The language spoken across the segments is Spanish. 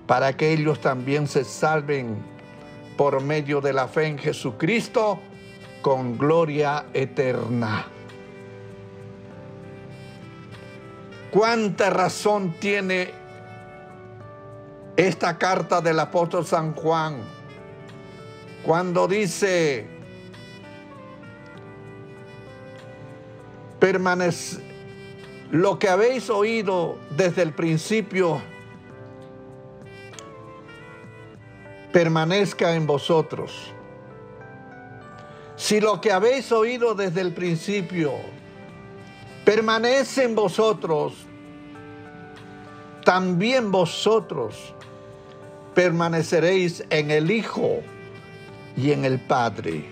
para que ellos también se salven por medio de la fe en Jesucristo con gloria eterna. ¿Cuánta razón tiene esta carta del apóstol San Juan cuando dice: lo que habéis oído desde el principio permanezca en vosotros? Si lo que habéis oído desde el principio permanece en vosotros, también vosotros permaneceréis en el Hijo y en el Padre.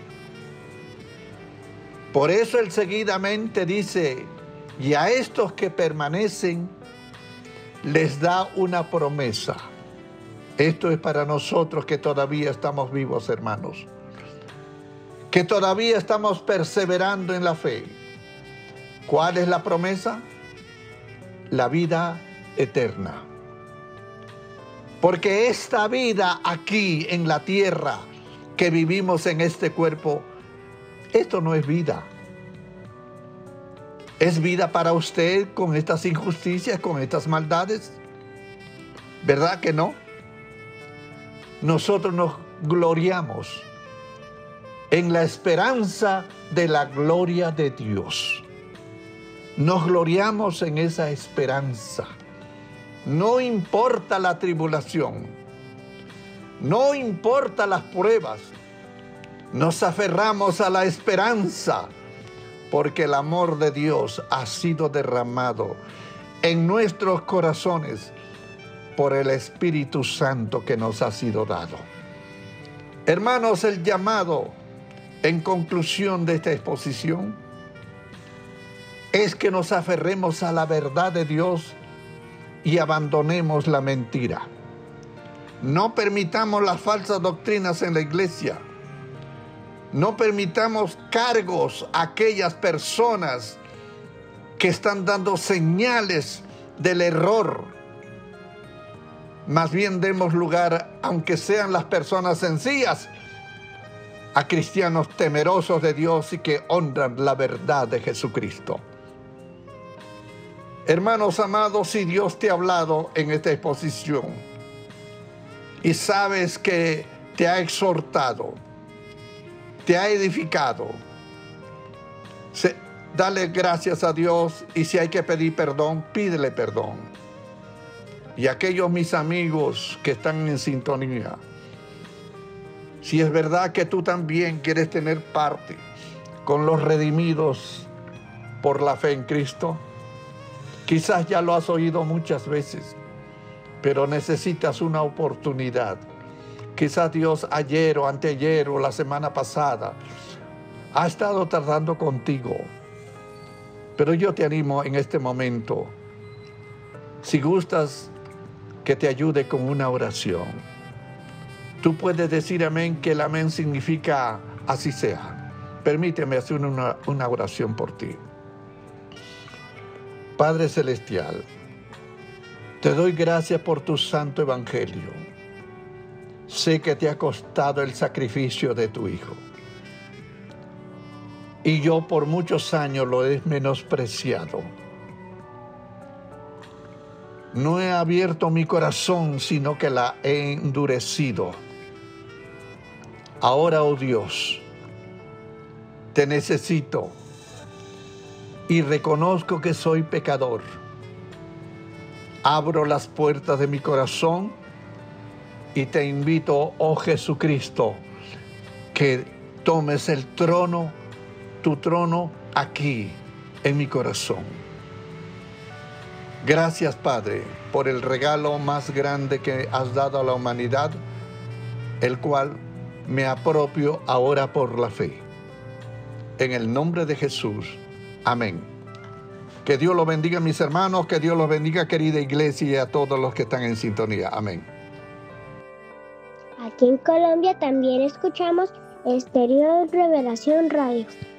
Por eso él seguidamente dice: y a estos que permanecen les da una promesa. Esto es para nosotros que todavía estamos vivos, hermanos, que todavía estamos perseverando en la fe. ¿Cuál es la promesa? La vida eterna. Porque esta vida aquí en la tierra que vivimos en este cuerpo, esto no es vida. ¿Es vida para usted con estas injusticias, con estas maldades? ¿Verdad que no? Nosotros nos gloriamos en la esperanza de la gloria de Dios. Nos gloriamos en esa esperanza. No importa la tribulación, no importa las pruebas, nos aferramos a la esperanza, porque el amor de Dios ha sido derramado en nuestros corazones por el Espíritu Santo que nos ha sido dado. Hermanos, el llamado en conclusión de esta exposición es que nos aferremos a la verdad de Dios y abandonemos la mentira. No permitamos las falsas doctrinas en la iglesia. No permitamos cargos a aquellas personas que están dando señales del error. Más bien demos lugar, aunque sean las personas sencillas, a cristianos temerosos de Dios y que honran la verdad de Jesucristo. Hermanos amados, si Dios te ha hablado en esta exposición y sabes que te ha exhortado, te ha edificado, dale gracias a Dios, y si hay que pedir perdón, pídele perdón. Y aquellos mis amigos que están en sintonía, si es verdad que tú también quieres tener parte con los redimidos por la fe en Cristo, quizás ya lo has oído muchas veces, pero necesitas una oportunidad. Quizás Dios ayer o anteayer o la semana pasada ha estado tratando contigo. Pero yo te animo en este momento, si gustas, que te ayude con una oración. Tú puedes decir amén, que el amén significa así sea. Permíteme hacer una oración por ti. Padre Celestial, te doy gracias por tu santo evangelio. Sé que te ha costado el sacrificio de tu Hijo. Y yo por muchos años lo he menospreciado. No he abierto mi corazón, sino que la he endurecido. Ahora, oh Dios, te necesito y reconozco que soy pecador. Abro las puertas de mi corazón y te invito, oh Jesucristo, que tomes el trono, tu trono aquí en mi corazón. Gracias, Padre, por el regalo más grande que has dado a la humanidad, el cual me apropio ahora por la fe. En el nombre de Jesús. Amén. Que Dios los bendiga, mis hermanos, que Dios los bendiga, querida iglesia, y a todos los que están en sintonía. Amén. Aquí en Colombia también escuchamos Estéreo Revelación Radio.